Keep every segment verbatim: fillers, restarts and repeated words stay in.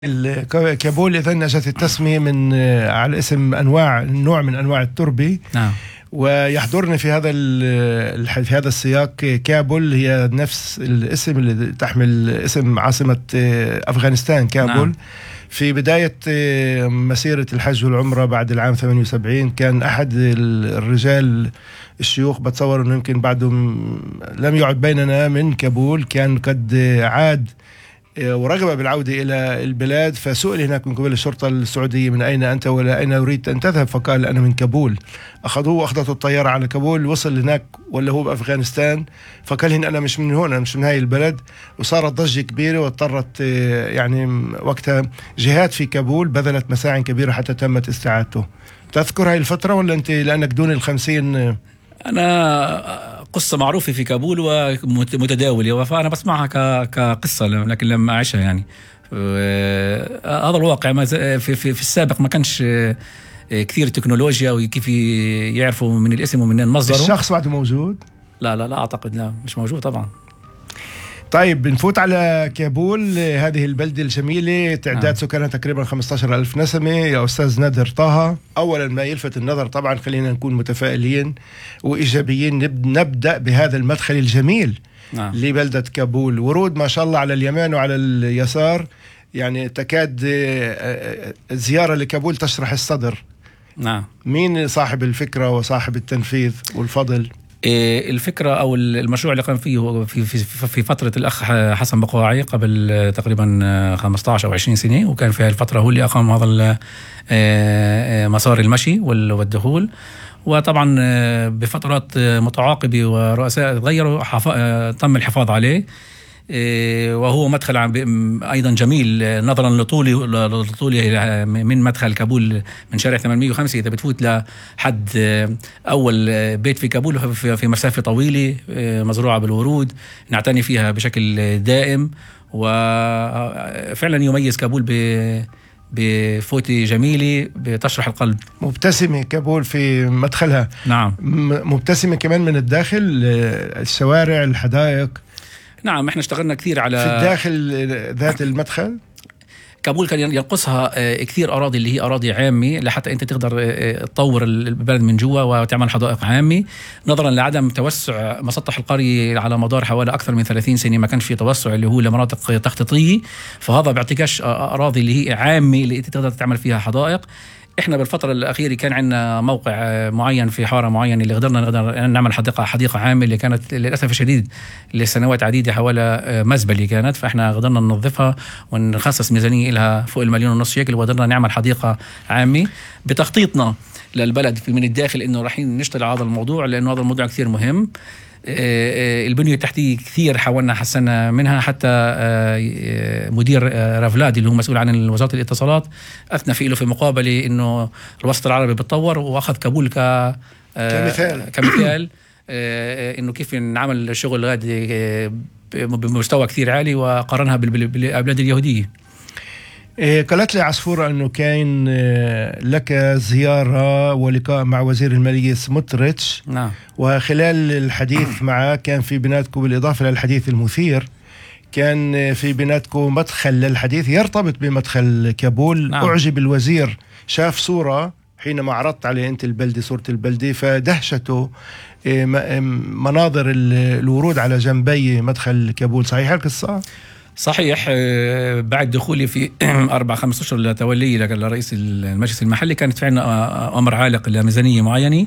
ال- كابول إذن أجت التسمية من على اسم أنواع نوع من أنواع التربة. نعم. ويحضرني في هذا ال- في هذا السياق كابول هي نفس الاسم اللي تحمل اسم عاصمة أفغانستان كابول. نعم. في بداية مسيرة الحج والعمرة بعد العام ثمانية وسبعين كان أحد الرجال الشيوخ، بتصور أنه يمكن بعده لم يعد بيننا، من كابول، كان قد عاد ورغب بالعودة إلى البلاد، فسئل هناك من قبل الشرطة السعودية: من أين أنت ولا أين أريد أن تذهب؟ فقال: أنا من كابول. أخذوه وأخذته الطيارة على كابول، وصل هناك ولا هو بأفغانستان، فقال: هن أنا مش من هون، أنا مش من هاي البلد. وصارت ضجة كبيرة، واضطرت يعني وقتها جهات في كابول بذلت مساعي كبيرة حتى تمت استعادته. تذكر هاي الفترة ولا أنت لأنك دون الخمسين؟ أنا قصة معروفة في كابول ومتداولة، فأنا بسمعها كقصة لكن لم أعيشها يعني. هذا الواقع في, في, في السابق ما كانش كثير تكنولوجيا وكيف يعرفوا من الاسم ومن مصدره. الشخص بعده موجود؟ لا لا لا أعتقد، لا مش موجود طبعا. طيب بنفوت على كابول، هذه البلدة الجميلة، تعداد نعم. سكانها تقريبا خمسة عشر ألف نسمة. يا أستاذ نادر طه، أولا ما يلفت النظر طبعا، خلينا نكون متفائلين وإيجابيين، نبدأ بهذا المدخل الجميل نعم. لبلدة كابول. ورود ما شاء الله على اليمين وعلى اليسار، يعني تكاد زيارة لكابول تشرح الصدر. نعم. مين صاحب الفكرة وصاحب التنفيذ والفضل؟ الفكرة أو المشروع اللي قام فيه هو في في في فترة الأخ حسن بقواعي قبل تقريبا خمسة عشر أو عشرين سنة، وكان في هذه الفترة هو اللي أقام هذا مسار المشي والدخول. وطبعا بفترات متعاقبة ورؤساء تغيروا تم الحفاظ عليه، وهو مدخل أيضا جميل نظرا لطوله لطوله من مدخل كابول من شارع ثمانمئة وخمسة. إذا بتفوت لحد أول بيت في كابول في مسافة طويلة مزروعة بالورود نعتني فيها بشكل دائم، وفعلا يميز كابول ب بفوتة جميلة بتشرح القلب. مبتسمة كابول في مدخلها. نعم. مبتسمة كمان من الداخل، الشوارع، الحدائق. نعم، احنا اشتغلنا كثير على في الداخل ذات المدخل. كابول كان ينقصها كثير أراضي اللي هي أراضي عامة لحتى أنت تقدر تطور البلد من جوا وتعمل حدائق عامة، نظرا لعدم توسع مسطح القرية على مدار حوالي أكثر من ثلاثين سنة. ما كانش في توسع اللي هو لمناطق تخطيطية، فهذا بيعطيكش أراضي اللي هي عامة اللي أنت تقدر تعمل فيها حدائق. احنا بالفتره الاخيره كان عندنا موقع معين في حاره معينه اللي قدرنا نقدر نعمل حديقه حديقه عامه، اللي كانت للاسف الشديد لسنوات عديده حوالي مزبله كانت، فاحنا قدرنا ننظفها ونخصص ميزانيه لها فوق المليون ونص شيكل، وقدرنا نعمل حديقه عامه بتخطيطنا للبلد من الداخل، انه رايحين نشتغل على هذا الموضوع لانه هذا الموضوع كثير مهم. البنية التحتية كثير حاولنا حسنا منها، حتى مدير رافلادي اللي هو مسؤول عن وزارة الاتصالات أثنى فيه له في مقابلة إنه الوسط العربي بتطور، وأخذ كابول ك كمثال كمثال إنه كيف نعمل شغل غادي بمستوى كثير عالي، وقارنها بالبلاد اليهودية. قالت لي عصفورة أنه كان لك زيارة ولقاء مع وزير المالية سموتريتش. نعم. وخلال الحديث معه كان في بيناتكم، بالإضافة للحديث المثير، كان في بيناتكم مدخل للحديث يرتبط بمدخل كابول. نعم. أعجب الوزير، شاف صورة حينما عرضت عليه أنت البلدة، صورة البلدة، فدهشته مناظر الورود على جنبي مدخل كابول. صحيح القصة؟ صحيح. بعد دخولي في أربع خمس أشهر لتولي لرئيس المجلس المحلي كانت في عنا أمر عالق لميزانية معينة،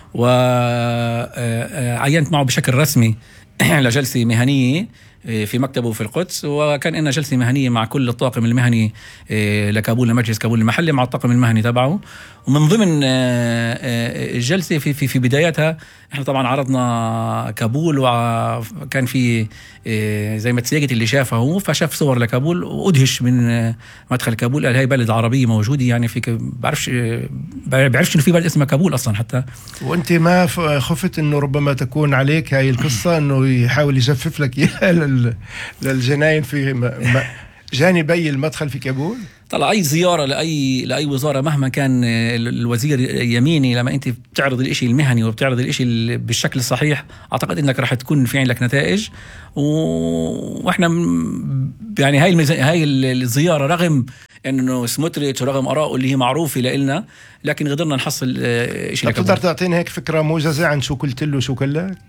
وعينت معه بشكل رسمي لجلسة مهنية في مكتبه في القدس، وكان لنا جلسة مهنية مع كل الطاقم المهني لكابول، لمجلس كابول المحلي مع الطاقم المهني تبعه. ومن ضمن الجلسة في في في بدايتها احنا طبعا عرضنا كابول، وكان في زي ما تسيقت اللي شافه هو، فشاف صور لكابول وادهش من مدخل كابول، قال هاي بلد عربية موجودة يعني في بعرفش بعرفش انه في بلد اسمها كابول اصلا حتى. وانت ما خفت انه ربما تكون عليك هاي القصة انه يحاول يجفف لك اياها للجناين في جانبي المدخل في كابول؟ طلع أي زيارة لأي لأي وزارة مهما كان الوزير يميني، لما أنت بتعرض الإشي المهني وبتعرض الإشي بالشكل الصحيح أعتقد أنك راح تكون في عندك نتائج. وإحنا يعني هاي المز... هاي الزيارة رغم إنه سموتريتش ورغم آراءه اللي هي معروفة لإلنا، لكن قدرنا نحصل إشي. تقدر تعطينا هيك فكرة موجزة عن شو قلت له شو كلك؟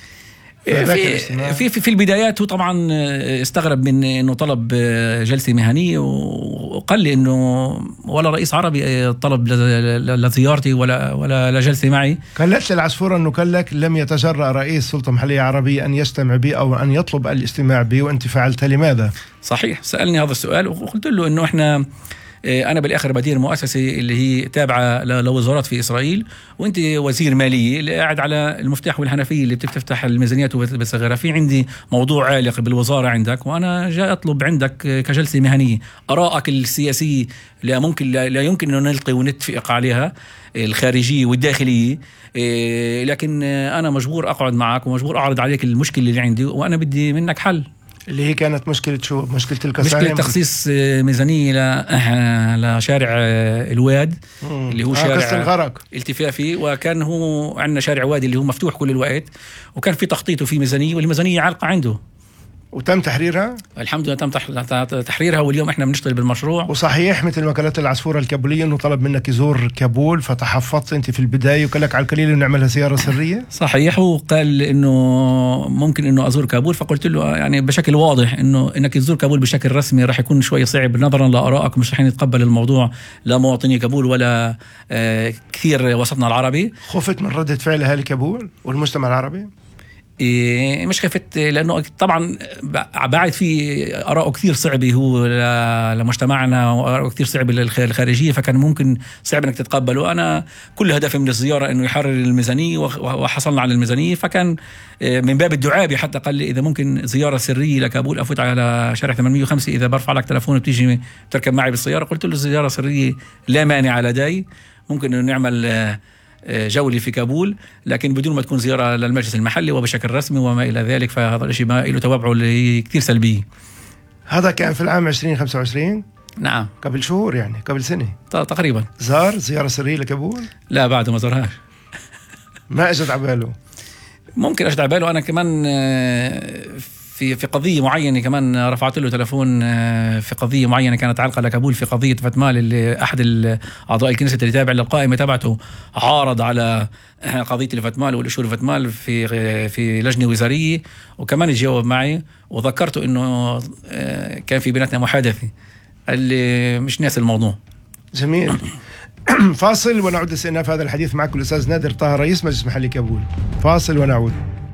في في في البدايات هو طبعا استغرب من انه طلب جلسه مهنيه، وقال لي انه ولا رئيس عربي طلب لزيارتي ولا ولا لجلسه معي. قالت لي العصفوره انه قال لك لم يتجرأ رئيس سلطه محليه عربيه ان يستمع بي او ان يطلب الاستماع بي، وانت فعلت لماذا؟ صحيح، سالني هذا السؤال وقلت له انه احنا أنا بالآخر بدير مؤسسة اللي هي تابعة لوزارات في إسرائيل، وأنت وزير مالية اللي قاعد على المفتاح والحنفية اللي بتفتح الميزانيات وبتصغرها. في عندي موضوع عالق بالوزارة عندك، وأنا جاء أطلب عندك كجلسة مهنية آرائك السياسية لا ممكن لا يمكن أن نلقي ونتفق عليها، الخارجية والداخلية، لكن أنا مجبور أقعد معك ومجبور أعرض عليك المشكلة اللي عندي، وأنا بدي منك حل. اللي هي كانت مشكلة شو؟ مشكلة الكسائم، مشكلة تخصيص ميزانية لشارع الواد اللي هو شارع الغرق التفافي، وكان هو عندنا شارع وادي اللي هو مفتوح كل الوقت، وكان في تخطيط وفي ميزانية، والميزانية عالقة عنده وتم تحريرها. الحمد لله تم تحريرها، واليوم احنا بنشتغل بالمشروع. وصحيح مثل ما قالت العصفورة الكابولية انه طلب منك يزور كابول فتحفظت انت في البداية وقال لك على القليل انه نعملها زيارة سرية. صحيح، وقال انه ممكن انه ازور كابول، فقلت له يعني بشكل واضح انه انك تزور كابول بشكل رسمي راح يكون شوي صعب نظرا لارائك، مش راح نتقبل الموضوع لا مواطني كابول ولا آه كثير وسطنا العربي. خفت من ردة فعل اهالي كابول والمجتمع العربي؟ إيه مش خفت، لأنه طبعا بعد في آراء كثير صعبة هو لمجتمعنا وآراء كثير صعبة للخارجية، فكان ممكن صعب أنك تتقبله. أنا كل هدفي من الزيارة أنه يحرر الميزانية وحصلنا على الميزانية، فكان من باب الدعابة حتى قال لي إذا ممكن زيارة سرية لكابول أفوت على شارع ثمانمية وخمسة، إذا برفع لك تلفون بتيجي تركب معي بالسيارة. قلت له زيارة سرية لا مانع لدي، ممكن أنه نعمل جولة في كابول لكن بدون ما تكون زيارة للمجلس المحلي وبشكل رسمي وما إلى ذلك، فهذا الشيء ما له توابعه اللي كثير سلبية. هذا كان في العام عشرين خمسة وعشرين؟ نعم، قبل شهور يعني قبل سنة تقريبا. زار زيارة سرية لكابول؟ لا بعده ما زارهاش. ما اجت عباله؟ ممكن اجت عباله. أنا كمان في في قضية معينة كمان رفعت له تلفون في قضية معينة كانت عالقة لكابول، في قضية فتمال اللي أحد أعضاء الكنيسة اللي تابع للقائمة تبعته عارض على قضية الفتمال والأشور الفتمال في في لجنة وزارية، وكمان تجاوب معي وذكرته إنه كان في بيناتنا محادثة، اللي مش ناس الموضوع. جميل. فاصل ونعود لاستئناف هذا الحديث معكم الأستاذ نادر طه رئيس مجلس محلي كابول. فاصل ونعود.